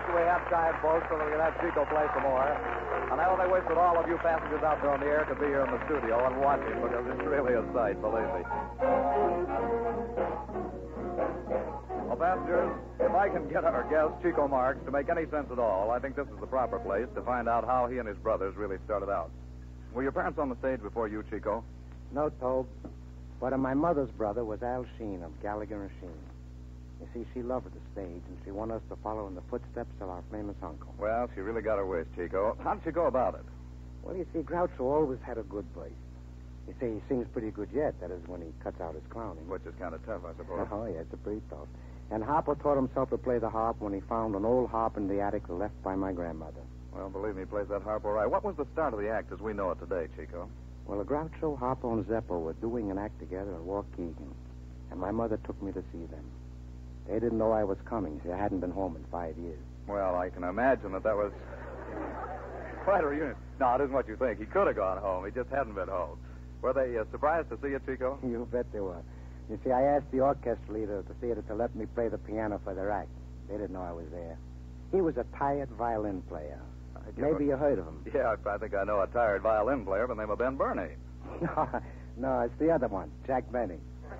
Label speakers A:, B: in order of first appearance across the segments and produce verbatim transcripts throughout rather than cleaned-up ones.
A: wish we had time, folks, so that we could have Chico play some more. And I only wish that all of you passengers out there on the air could be here in the studio and watch him, because it's really a sight, believe me. Well, passengers, if I can get our guest, Chico Marx, to make any sense at all, I think this is the proper place to find out how he and his brothers really started out. Were your parents on the stage before you, Chico?
B: No, Tobe. But uh, my mother's brother was Al Sheen of Gallagher and Sheen. You see, she loved the stage, and she wanted us to follow in the footsteps of our famous uncle.
A: Well, she really got her wish, Chico. How did she go about it?
B: Well, you see, Groucho always had a good voice. You see, he sings pretty good yet. That is, when he cuts out his clowning.
A: Which is kind of tough, I suppose.
B: Oh, yeah, it's a pretty tough. And Harpo taught himself to play the harp when he found an old harp in the attic left by my grandmother.
A: Well, believe me, he plays that harp all right. What was the start of the act as we know it today, Chico?
B: Well, Groucho, Harpo, and Zeppo were doing an act together at Waukegan, and my mother took me to see them. They didn't know I was coming. See, I hadn't been home in five years.
A: Well, I can imagine that that was quite a reunion. No, it isn't what you think. He could have gone home. He just hadn't been home. Were they uh, surprised to see you, Chico?
B: You bet they were. You see, I asked the orchestra leader of the theater to let me play the piano for their act. They didn't know I was there. He was a tired violin player. Maybe you heard of him.
A: Yeah, I think I know a tired violin player by the name of Ben Burney.
B: No, no, it's the other one, Jack Benny.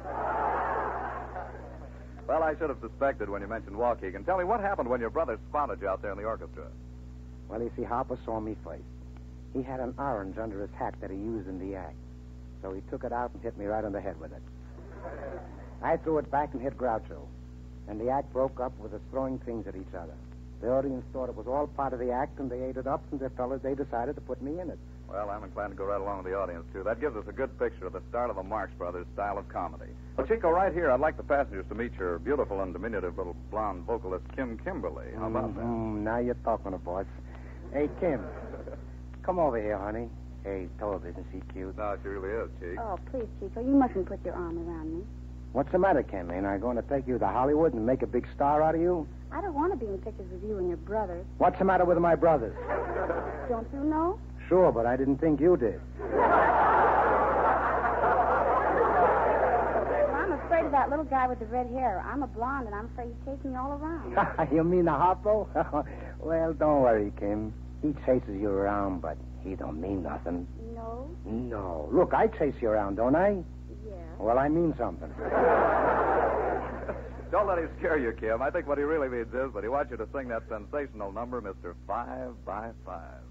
A: Well, I should have suspected when you mentioned Waukegan. Tell me, what happened when your brother spotted you out there in the orchestra?
B: Well, you see, Harper saw me first. He had an orange under his hat that he used in the act. So he took it out and hit me right on the head with it. I threw it back and hit Groucho. And the act broke up with us throwing things at each other. The audience thought it was all part of the act, and they ate it up, and the fellas, they decided to put me in it.
A: Well, I'm inclined to go right along with the audience, too. That gives us a good picture of the start of the Marx Brothers style of comedy. Well, Chico, right here, I'd like the passengers to meet your beautiful and diminutive little blonde vocalist, Kim Kimberly. How about that?
B: Mm-hmm. Now you're talking to boss. Hey, Kim, come over here, honey. Hey, Tobe, isn't she cute?
A: No, she really is, Chico.
C: Oh, please, Chico, you mustn't put your arm around me.
B: What's the matter, Kim? Ain't I going to take you to Hollywood and make a big star out of you?
C: I don't want to be in pictures with you and your brothers.
B: What's the matter with my brothers?
C: Don't you know?
B: Sure, but I didn't think you did.
C: Well, I'm afraid of that little guy with the red hair. I'm a blonde, and I'm afraid he'd chase me all around.
B: You mean the Harpo? Well, don't worry, Kim. He chases you around, but he don't mean nothing.
C: No?
B: No. Look, I chase you around, don't I?
C: Yeah.
B: Well, I mean something.
A: Don't let him scare you, Kim. I think what he really means is that he wants you to sing that sensational number, Mister Five by Five.